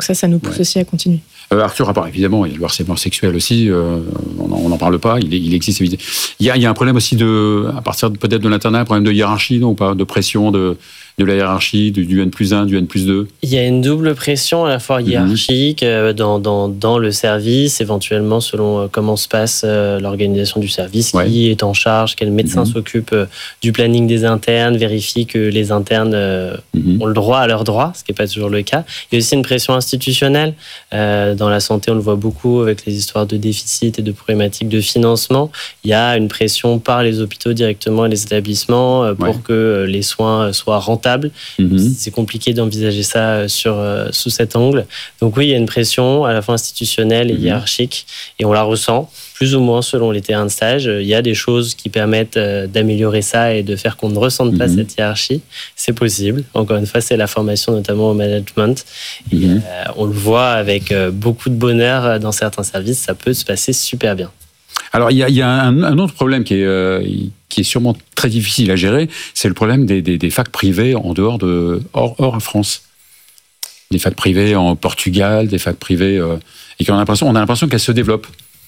ça nous pousse aussi à continuer. Arthur, à part évidemment, il y a le harcèlement sexuel aussi, on n'en parle pas, il existe évidemment. Il y a un problème aussi à partir peut-être de l'internat, un problème de hiérarchie, non, ou pas, de pression de la hiérarchie, du N+1, du N+2. Il y a une double pression à la fois hiérarchique dans le service, éventuellement selon comment se passe l'organisation du service, qui est en charge, quel médecin s'occupe du planning des internes, vérifie que les internes ont le droit à leurs droits, ce qui n'est pas toujours le cas. Il y a aussi une pression institutionnelle. Dans la santé, on le voit beaucoup avec les histoires de déficit et de problématiques de financement. Il y a une pression par les hôpitaux directement et les établissements pour que les soins soient rentables. C'est compliqué d'envisager ça sous cet angle. Donc oui, il y a une pression à la fois institutionnelle et hiérarchique, et on la ressent plus ou moins selon les terrains de stage. Il y a des choses qui permettent d'améliorer ça et de faire qu'on ne ressente pas cette hiérarchie. C'est possible. Encore une fois, c'est la formation notamment au management. Et, on le voit avec beaucoup de bonheur dans certains services, ça peut se passer super bien. Alors, il y a un autre problème qui est sûrement très difficile à gérer, c'est le problème des facs privées en dehors hors France. Des facs privées en Portugal, des facs privées... et qu'on a l'impression qu'elles se développent.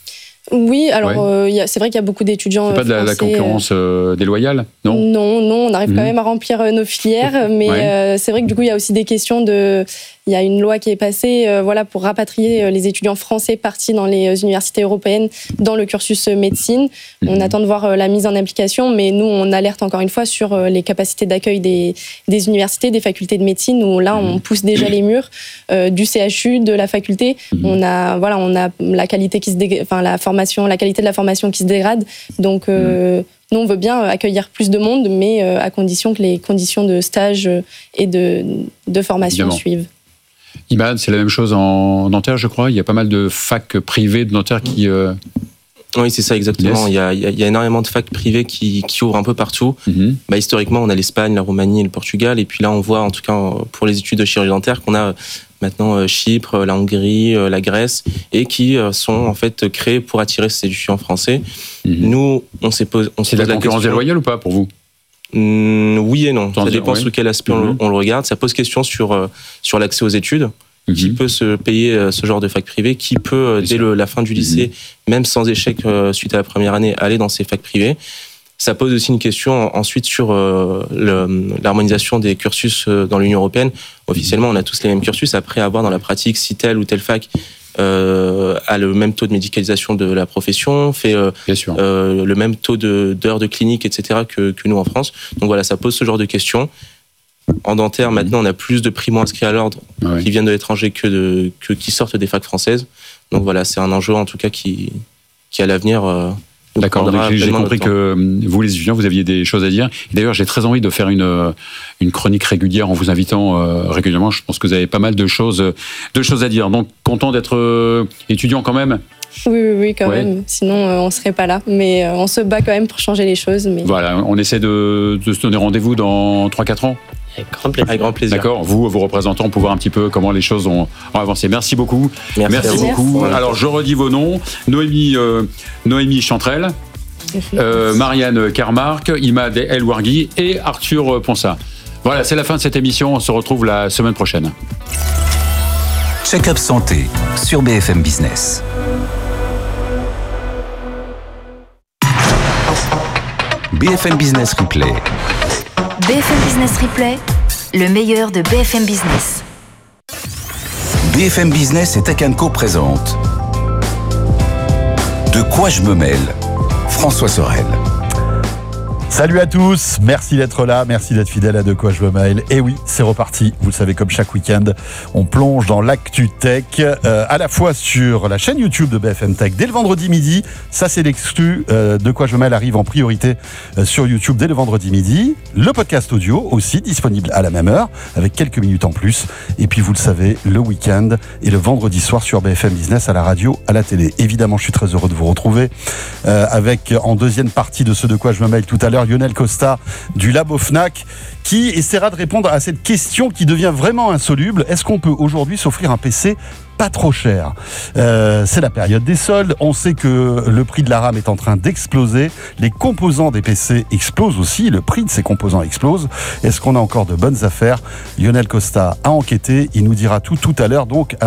Oui, alors c'est vrai qu'il y a beaucoup d'étudiants français. C'est pas de la concurrence déloyale, non ? Non, on arrive quand même à remplir nos filières, mais c'est vrai que du coup, il y a aussi des questions de... Il y a une loi qui est passée pour rapatrier les étudiants français partis dans les universités européennes dans le cursus médecine. On attend de voir la mise en application, mais nous, on alerte encore une fois sur les capacités d'accueil des universités, des facultés de médecine, où là, on pousse déjà les murs du CHU, de la faculté. On a la qualité la qualité de la formation qui se dégrade. Donc, nous, on veut bien accueillir plus de monde, mais à condition que les conditions de stage et de formation suivent. Imad, c'est la même chose en Nanterre, je crois. Il y a pas mal de facs privées de Nanterre qui... Oui, c'est ça, exactement. Il y a énormément de facs privées qui ouvrent un peu partout. Historiquement, on a l'Espagne, la Roumanie et le Portugal. Et puis là, on voit, en tout cas, pour les études de chirurgie dentaire, qu'on a maintenant Chypre, la Hongrie, la Grèce, et qui sont en fait créés pour attirer ces étudiants français. Nous, on s'est posé c'est la concurrence déloyale ou pas pour vous ? Oui et non. Ça dépend sous quel aspect on le regarde. Ça pose question sur l'accès aux études. Qui peut se payer ce genre de fac privée, qui peut, dès la fin du lycée, même sans échec suite à la première année, aller dans ces facs privées. Ça pose aussi une question ensuite sur l'harmonisation des cursus dans l'Union européenne. Officiellement, on a tous les mêmes cursus. Après, à voir dans la pratique si telle ou telle fac a le même taux de médicalisation de la profession, fait le même taux d'heures de clinique, etc. que nous en France. Donc voilà, ça pose ce genre de questions. En dentaire, maintenant, on a plus de primo-inscrits à l'ordre qui viennent de l'étranger que qui sortent des facs françaises. Donc voilà, c'est un enjeu en tout cas qui à l'avenir... D'accord, j'ai compris que vous, les étudiants, vous aviez des choses à dire. Et d'ailleurs, j'ai très envie de faire une chronique régulière en vous invitant régulièrement. Je pense que vous avez pas mal de choses à dire. Donc, content d'être étudiant quand même. Oui, quand même. Sinon, on ne serait pas là. Mais on se bat quand même pour changer les choses. Mais... Voilà, on essaie de se donner rendez-vous dans 3-4 ans. Avec grand plaisir. D'accord, vos représentants, pour voir un petit peu comment les choses ont avancé. Merci beaucoup. Merci beaucoup. Alors, je redis vos noms. Noémie Chantrel, Marianne Carmark, Imad El Ouargui et Arthur Ponsat. Voilà, c'est la fin de cette émission. On se retrouve la semaine prochaine. Check-up santé sur BFM Business. BFM Business Replay. BFM Business Replay, le meilleur de BFM Business. BFM Business et Tech & Co présente De quoi je me mêle ? François Sorel. Salut à tous, merci d'être là, merci d'être fidèle à De quoi je me mêle. Et oui, c'est reparti, vous le savez, comme chaque week-end, on plonge dans l'actu tech, à la fois sur la chaîne YouTube de BFM Tech dès le vendredi midi. Ça, c'est l'exclu. De quoi je me mêle arrive en priorité sur YouTube dès le vendredi midi. Le podcast audio aussi disponible à la même heure, avec quelques minutes en plus. Et puis, vous le savez, le week-end et le vendredi soir sur BFM Business, à la radio, à la télé. Évidemment, je suis très heureux de vous retrouver avec, en deuxième partie de ce De quoi je me mêle tout à l'heure, Lionel Costa du Labo Fnac, qui essaiera de répondre à cette question qui devient vraiment insoluble. Est-ce qu'on peut aujourd'hui s'offrir un PC pas trop cher ? C'est la période des soldes. On sait que le prix de la RAM est en train d'exploser. Les composants des PC explosent aussi. Le prix de ces composants explose. Est-ce qu'on a encore de bonnes affaires ? Lionel Costa a enquêté. Il nous dira tout à l'heure. Donc,